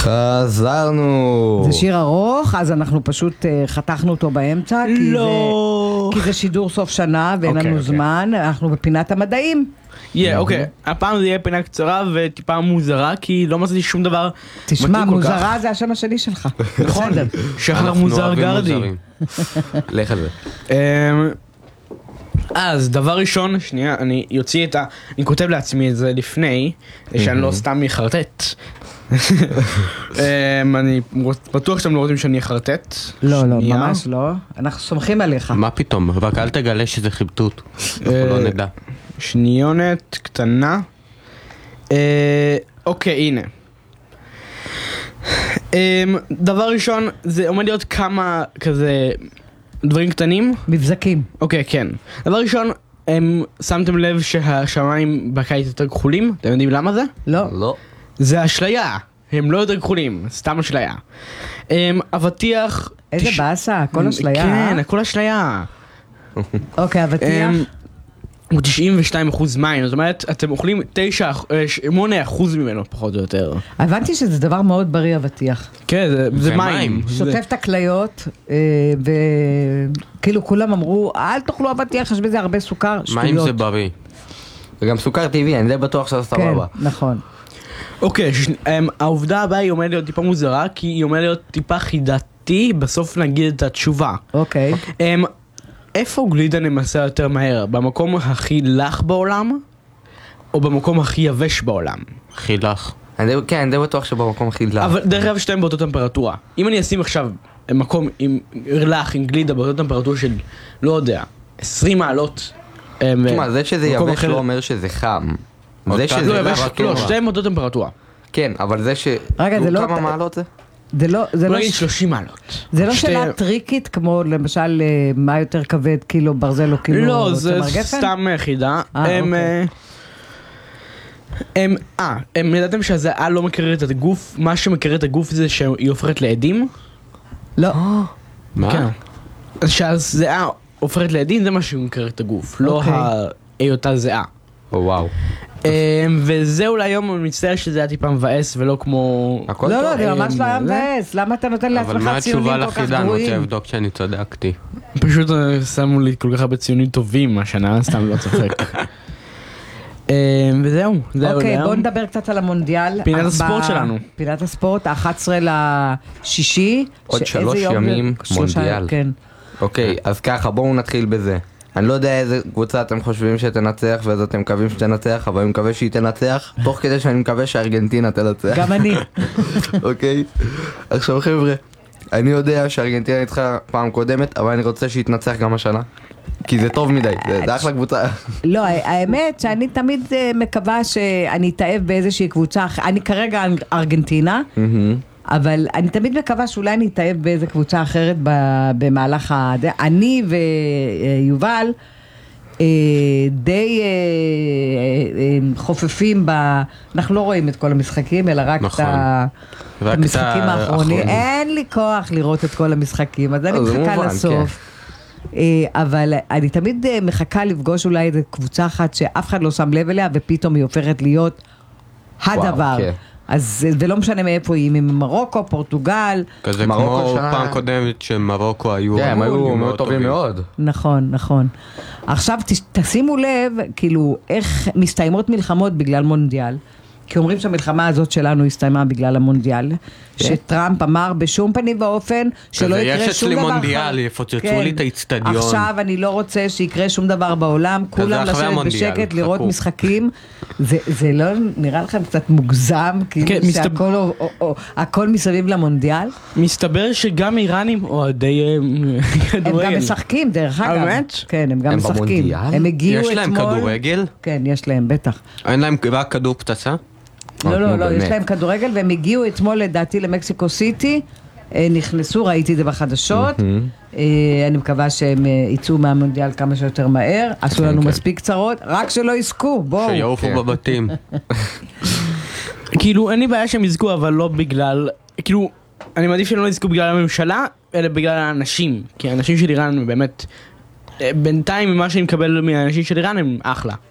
חזרנו. זה שיר ארוך, אז אנחנו פשוט חתכנו אותו באמצע, כי זה שידור סוף שנה ואין לנו זמן, אנחנו בפינת המדעים. אוקיי, הפעם זה יהיה פינה קצרה וטיפה מוזרה, כי לא מצאתי שום דבר מתאים כל כך. תשמע, מוזרה זה השם השני שלך. נכון, שחר מוזר גרדי. לך על זה. אז דבר ראשון, שנייה, אני כותב לעצמי את זה לפני, שאני לא סתם יחרטט. אני בטוח שאתם לא רוצים שאני יחרטט. לא, לא, ממש לא. אנחנו סומכים עליך. מה פתאום? רק אל תגלה שזה חיבטות. אנחנו לא נדע. שניונת קטנה. אוקיי, הנה. דבר ראשון, זה עומד להיות כמה כזה דברים קטנים. מבזקים. אוקיי, כן. דבר ראשון, שמתם לב שהשמיים בקיץ יותר כחולים? אתם יודעים למה זה? לא. לא. זה אשליה. הם לא יותר כחולים, סתם אשליה. אבטיח... איזה באסה, הכל אשליה. כן, הכל אשליה. אוקיי, אבטיח. הוא 92% מים, זאת אומרת, אתם אוכלים 8% ממנו, פחות או יותר. הבנתי שזה דבר מאוד בריא, אבטיח. כן, זה מים. שוטף את הכליות, וכאילו כולם אמרו, אל תאכלו אבטיח, יש בזה הרבה סוכר, שטויות. מים זה בריא. וגם סוכר טבעי, אני די בטוח שזה סבבה. כן, נכון. אוקיי, העובדה הבאה היא עומדת להיות טיפה מוזרה, כי היא עומדת להיות טיפה חידתי, בסוף נגיד את התשובה. אוקיי. איפה גלידה נמסה יותר מהר? במקום הכי לח בעולם? או במקום הכי יבש בעולם? הכי לח. כן, אני די בטוח שבמקום הכי לח. אבל דרך אגב שתיים באותו טמפרטורה. אם אני אשים עכשיו מקום עם לח, עם גלידה באותו טמפרטורה של, לא יודע, 20 מעלות. תשמע, זה שזה יבש לא אומר שזה חם. זה שזה לח. לא, שתיים באותו טמפרטורה. כן, אבל זה ש... רגע, זה לא... כמה מעלות זה? זה לא... בוא נגיד 30 מעלות. זה לא שאלה טריקית כמו למשל מה יותר כבד, קילו ברזל או קילו לא, צמר זה גפן? סתם חידה. ידעתם שהזיעה לא מקררת את הגוף? מה שמקרר את הגוף זה שהיא הופכת לעדים? לא. מה? שהזיעה הופכת לעדים זה מה שמקרר את הגוף, לא היותה זיעה. וואו. וזה אולי היום אני מצטער שזה היה טיפה מבאס ולא כמו... לא, לא, זה ממש לא היה מבאס. למה אתה נותן לעצמך ציונים כל כך גרועים? אבל מה התשובה לחידה? אני רוצה לבדוק שאני צדקתי. פשוט שמו לי כל כך הרבה ציונים טובים השנה, סתם לא צוחק. וזהו, זהו. אוקיי, בואו נדבר קצת על המונדיאל. פינת הספורט שלנו. פינת הספורט, ה-11/6. עוד 3 ימים מונדיאל. אוקיי, אז ככה, בואו נתחיל בזה. אני לא יודע איזה קבוצה אתם חושבים שתנצח ואיזה אתם מקווים שתנצח, אבל אני מקווה שהיא תנצח, תוך כדי שאני מקווה שארגנטינה תנצח. גם אני. אוקיי, עכשיו חבר'ה, אני יודע שארגנטינה ניצחה פעם קודמת, אבל אני רוצה שהיא תנצח גם השנה, כי זה טוב מדי, זה אחלה קבוצה. לא, האמת שאני תמיד מקווה שאני אתאהב באיזושהי קבוצה, אני כרגע ארגנטינה, אבל אני תמיד מקווה שאולי אני אתאהב באיזה קבוצה אחרת במהלך אני ויובל די חופפים אנחנו לא רואים את כל המשחקים, אלא רק את המשחקים האחרונים. אין לי כוח לראות את כל המשחקים, אז אני מחכה לסוף. אבל אני תמיד מחכה לפגוש אולי איזה קבוצה אחת שאף אחד לא שם לב אליה, ופתאום היא הופכת להיות הדבר. אז זה לא משנה מאיפה היא, ממרוקו, פורטוגל. כזה כמו פעם קודמת שמרוקו היו... כן, הם היו מאוד טובים מאוד. נכון, נכון. עכשיו תשימו לב, כאילו, איך מסתיימות מלחמות בגלל מונדיאל. כי אומרים שהמלחמה הזאת שלנו הסתיימה בגלל המונדיאל, שטראמפ אמר בשום פנים ואופן שלא יקרה שום דבר. יש אצלי מונדיאל, יפוצצו לי את האצטדיון. עכשיו אני לא רוצה שיקרה שום דבר בעולם, כולם לשבת בשקט לראות משחקים. זה לא נראה לכם קצת מוגזם, כאילו שהכל מסביב למונדיאל? מסתבר שגם איראנים אוהדי כדורגל. הם גם משחקים דרך אגב. באמת? כן, הם גם משחקים. הם הגיעו אתמול. יש להם כדורגל? כן, יש להם, בטח. אין להם רק כדור פצצה? לא, יש להם כדורגל, והם הגיעו אתמול לדעתי למקסיקו סיטי, נכנסו, ראיתי את זה בחדשות, אני מקווה שהם יצאו מהמונדיאל כמה שיותר מהר, עשו לנו מספיק צרות, רק שלא יזכו, בואו. שיעופו בבתים. כאילו, אין לי בעיה שהם יזכו, אבל לא בגלל, כאילו, אני מעדיף שהם לא יזכו בגלל הממשלה, אלא בגלל האנשים, כי האנשים של איראן באמת, בינתיים ממה שאני מקבל מהאנשים של איראן הם אחלה.